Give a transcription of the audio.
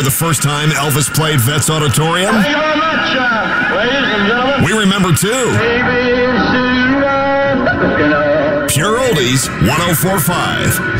the first time Elvis played Vets Auditorium? Thank you very much, ladies and gentlemen. We remember too. Pure Oldies 104.5.